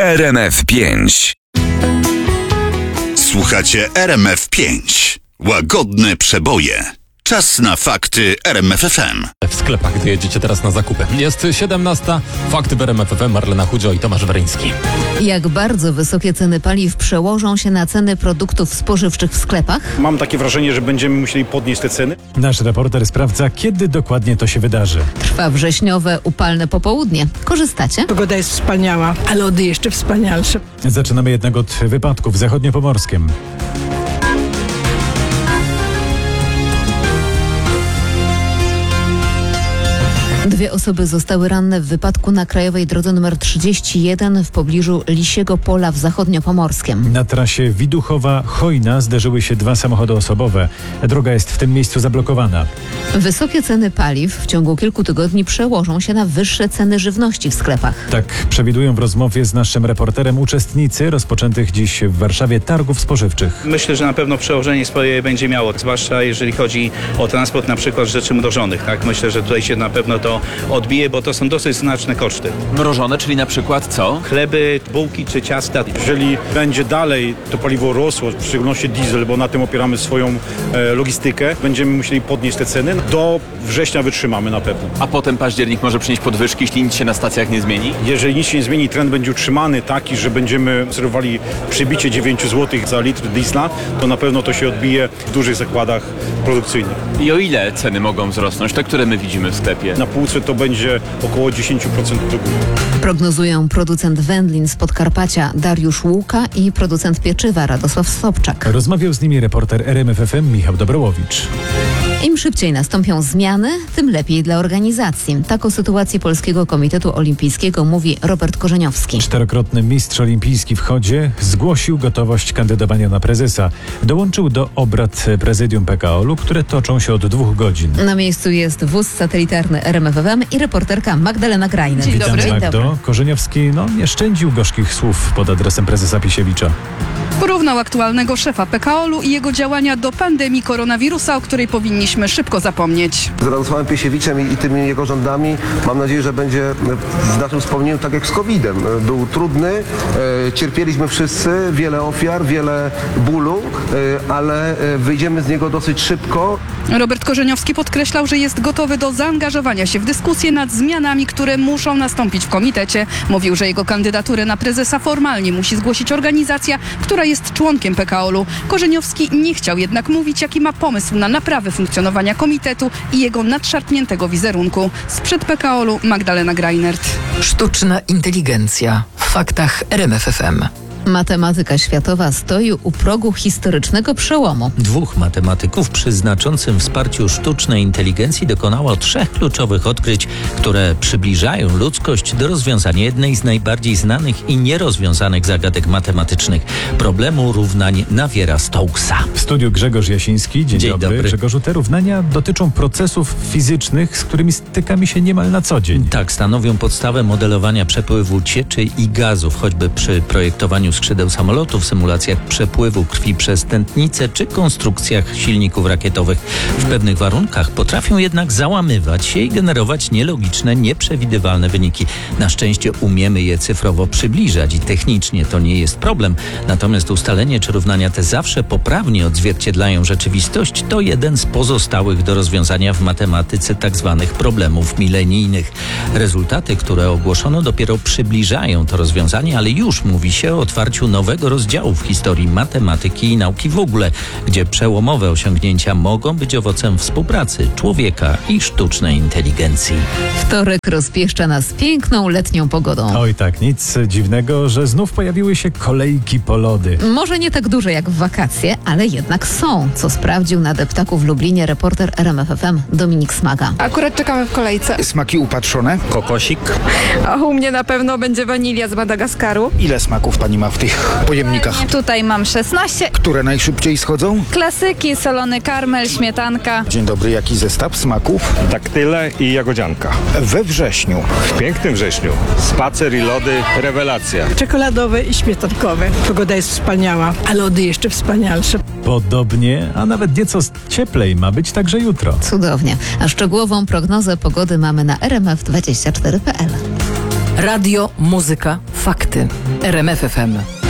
RMF5. Słuchacie RMF5. Łagodne przeboje. Czas na fakty RMF FM. W sklepach, gdy jedziecie teraz na zakupy. Jest 17. Fakty w RMF FM. Marlena Chudzio i Tomasz Weryński. Jak bardzo wysokie ceny paliw przełożą się na ceny produktów spożywczych w sklepach? Mam takie wrażenie, że będziemy musieli podnieść te ceny. Nasz reporter sprawdza, kiedy dokładnie to się wydarzy. Trwa wrześniowe, upalne popołudnie. Korzystacie? Pogoda jest wspaniała, a lody jeszcze wspanialsze. Zaczynamy jednak od wypadków w zachodniopomorskim. Dwie osoby zostały ranne w wypadku na krajowej drodze nr 31 w pobliżu Lisiego Pola w Zachodniopomorskiem. Na trasie Widuchowa-Chojna zderzyły się dwa samochody osobowe. Droga jest w tym miejscu zablokowana. Wysokie ceny paliw w ciągu kilku tygodni przełożą się na wyższe ceny żywności w sklepach. Tak przewidują w rozmowie z naszym reporterem uczestnicy rozpoczętych dziś w Warszawie targów spożywczych. Myślę, że na pewno przełożenie swoje będzie miało, zwłaszcza jeżeli chodzi o transport na przykład rzeczy mrożonych. Tak? Myślę, że tutaj się na pewno to odbije, bo to są dosyć znaczne koszty. Mrożone, czyli na przykład co? Chleby, bułki czy ciasta. Jeżeli będzie dalej to paliwo rosło, w szczególności diesel, bo na tym opieramy swoją logistykę, będziemy musieli podnieść te ceny. Do września wytrzymamy na pewno. A potem październik może przynieść podwyżki, jeśli nic się na stacjach nie zmieni? Jeżeli nic się nie zmieni, trend będzie utrzymany taki, że będziemy obserwowali przybicie 9 zł za litr diesla, to na pewno to się odbije w dużych zakładach produkcyjnych. I o ile ceny mogą wzrosnąć, te, które my widzimy w sklepie? Na półce to będzie około 10% do góry. Prognozują producent wędlin z Podkarpacia Dariusz Łuka i producent pieczywa Radosław Sobczak. Rozmawiał z nimi reporter RMF FM Michał Dobrołowicz. Im szybciej nastąpią zmiany, tym lepiej dla organizacji. Tak o sytuacji Polskiego Komitetu Olimpijskiego mówi Robert Korzeniowski. Czterokrotny mistrz olimpijski w chodzie zgłosił gotowość kandydowania na prezesa. Dołączył do obrad prezydium PKOL-u, które toczą się od 2 godzin. Na miejscu jest wóz satelitarny RMF FM i reporterka Magdalena Grajner. Dzień dobry. Witam, Magdo. Korzeniowski nie szczędził gorzkich słów pod adresem prezesa Pisiewicza. Porównał aktualnego szefa PKOL-u i jego działania do pandemii koronawirusa, o której powinniśmy szybko zapomnieć. Z Radosławem Pisiewiczem i tymi jego rządami mam nadzieję, że będzie w naszym wspomnieniu tak jak z COVID-em. Był trudny, cierpieliśmy wszyscy, wiele ofiar, wiele bólu, ale wyjdziemy z niego dosyć szybko. Robert Korzeniowski podkreślał, że jest gotowy do zaangażowania się w dyskusję nad zmianami, które muszą nastąpić w komitecie. Mówił, że jego kandydaturę na prezesa formalnie musi zgłosić organizacja, która jest członkiem PKOL-u. Korzeniowski nie chciał jednak mówić, jaki ma pomysł na naprawę funkcjonowania komitetu i jego nadszarpniętego wizerunku. Sprzed PKOL-u Magdalena Grajnert. Sztuczna inteligencja w faktach RMF FM. Matematyka światowa stoi u progu historycznego przełomu. 2 matematyków przy znaczącym wsparciu sztucznej inteligencji dokonało 3 kluczowych odkryć, które przybliżają ludzkość do rozwiązania jednej z najbardziej znanych i nierozwiązanych zagadek matematycznych – problemu równań Naviera-Stokesa. W studiu Grzegorz Jasiński. Dzień dobry. Grzegorzu, te równania dotyczą procesów fizycznych, z którymi stykamy się niemal na co dzień. Tak, stanowią podstawę modelowania przepływu cieczy i gazów, choćby przy projektowaniu skrzydeł samolotów, symulacjach przepływu krwi przez tętnice czy konstrukcjach silników rakietowych. W pewnych warunkach potrafią jednak załamywać się i generować nielogiczne, nieprzewidywalne wyniki. Na szczęście umiemy je cyfrowo przybliżać i technicznie to nie jest problem. Natomiast ustalenie, czy równania te zawsze poprawnie odzwierciedlają rzeczywistość, to jeden z pozostałych do rozwiązania w matematyce tzw. problemów milenijnych. Rezultaty, które ogłoszono, dopiero przybliżają to rozwiązanie, ale już mówi się o otwarciu nowego rozdziału w historii matematyki i nauki w ogóle, gdzie przełomowe osiągnięcia mogą być owocem współpracy człowieka i sztucznej inteligencji. Wtorek rozpieszcza nas piękną letnią pogodą. Oj tak, nic dziwnego, że znów pojawiły się kolejki po lody. Może nie tak duże jak w wakacje, ale jednak są, co sprawdził na deptaku w Lublinie reporter RMF FM Dominik Smaga. Akurat czekamy w kolejce. Smaki upatrzone? Kokosik. A u mnie na pewno będzie wanilia z Madagaskaru. Ile smaków pani ma w tych pojemnikach? Tutaj mam 16. Które najszybciej schodzą? Klasyki, solony karmel, śmietanka. Dzień dobry, jaki zestaw smaków? Daktyle i jagodzianka. We wrześniu. W pięknym wrześniu. Spacer i lody, rewelacja. Czekoladowe i śmietankowe. Pogoda jest wspaniała, a lody jeszcze wspanialsze. Podobnie, a nawet nieco cieplej ma być także jutro. Cudownie. A szczegółową prognozę pogody mamy na rmf24.pl. Radio, muzyka, Fakty. RMF FM.